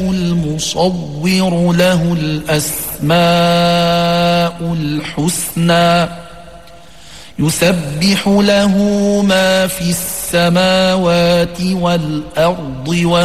المصور له الأسماء الحسنى يسبح له ما في السماوات والأرض